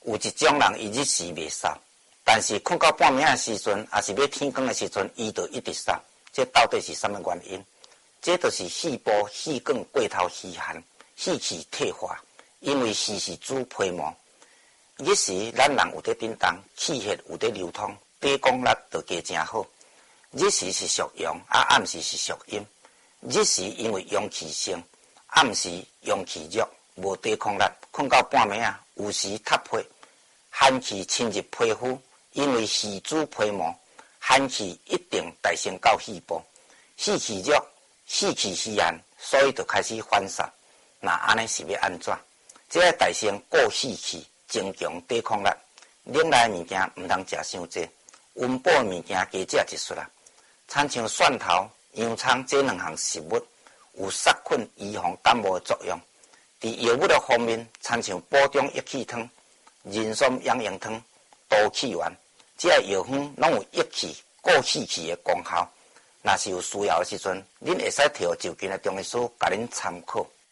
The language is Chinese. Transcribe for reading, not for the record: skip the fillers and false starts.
有一种人伊日时袂扫，但是困到半暝的时阵，也是要天光的时阵，伊就一直扫。这到底是什么原因？这就是细胞细管过头虚寒，细气退化。因为矽是主皮膜，日时咱人有在叮当，气血有在流通，抵抗力就加真好。日时是属阳，暗时是属阴。日时因为阳气盛，暗时阳气弱，无抵抗力，困到半暝啊，有时塌皮，寒气侵入皮肤，因为矽主皮膜，寒气一定带升到细胞，细气弱，细气虚寒，所以就开始反杀。那安尼是要安怎？这个大升固细气，增强抵抗力。冷来物件毋通食伤济，温补物件加食一撮啦。参像蒜头、洋葱这两项食物，有杀菌、预防感冒的作用。伫药物的方面，参像补中益气汤、人参养阳汤、多气丸，这个药方拢有益气、固细气的功效。若是有需要的时阵，恁会使摕就近的中医师甲恁参考。